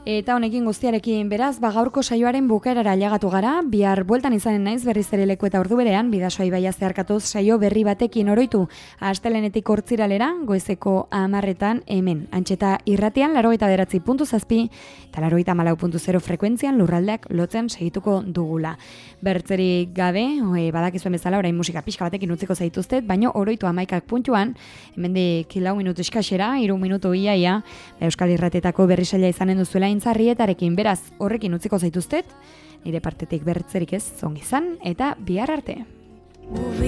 Eta honekin guztiarekin beraz, gaurko saioaren bukaerara ailegatu gara, bihar bueltan izanen naiz berriz ere leku eta ordu berean, Bidasoa ibaia zeharkatuz saio berri batekin oroitu, astelehenetik 8:00 goizeko 10:00 hemen. Antxeta irratian 89.7 eta 94.0 frekuentzian lurraldeak lotzen segituko dugula. Bertzerik gabe, badakizuen bezala orain musika pixka batekin utziko zaituztet, baino oroitu 11 puntuan, hemendik 4 minutu eskasera, 3 minutu iaia, Euskal Irratetako berrisaila izanen duzuela intzarrietarekin, beraz, horrekin utziko zaituztet, nire partetik bertzerik ez, ongi izan, eta bihar arte.